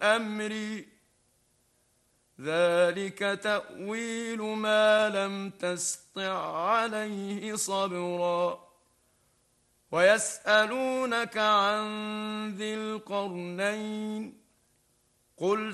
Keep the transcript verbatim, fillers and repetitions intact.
أمري ذلك تأويل ما لم تسطع عليه صبرا ويسألونك عن ذي القرنين قل